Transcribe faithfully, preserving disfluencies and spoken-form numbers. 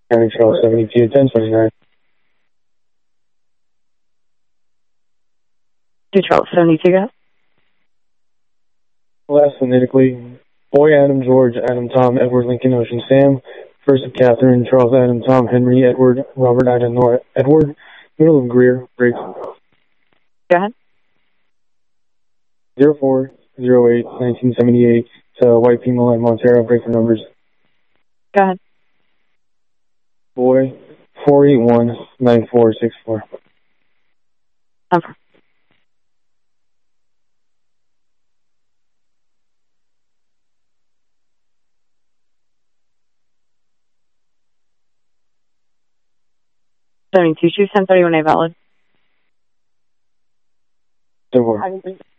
County Charles seventy-two, ten twenty-nine. Two Charles seventy-two, go. Last phonetically, Boy, Adam, George, Adam, Tom, Edward, Lincoln, Ocean, Sam. First of Catherine, Charles, Adam, Tom, Henry, Edward, Robert, Ida, Nora, Edward. Middle of Greer, Briggs. Go ahead. zero four zero eight nineteen seventy-eight to White Female and Montero, break for numbers. Go ahead. Boy, four eight one nine four six four. Okay. seventy-two, ten thirty-one A valid. So